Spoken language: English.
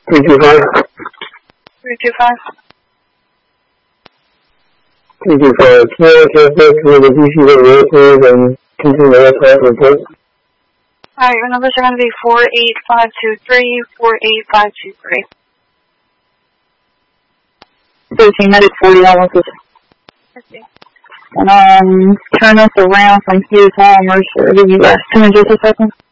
325. 325. 325. TRS for the DC that road and continue the aircraft report. Alright, your numbers are going to be 48523, 48523. 13 minutes, 40 hours. Okay. And turn us around from Hughes Home, or give you guys 2 in just a second.